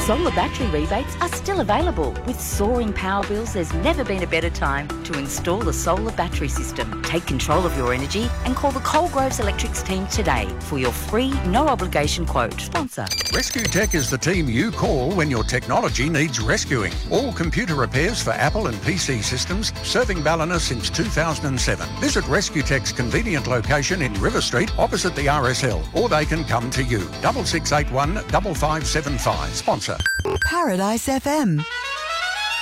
Solar battery rebates are still available. With soaring power bills, there's never been a better time to install a solar battery system. Take control of your energy and call the Coalgroves Electrics team today for your free, no-obligation quote. Sponsor. Rescue Tech is the team you call when your technology needs rescuing. All computer repairs for Apple and PC systems, serving Ballina since 2007. Visit Rescue Tech's convenient location in River Street, opposite the RSL, or they can come to you. 6681 5575. Sponsor. Paradise FM.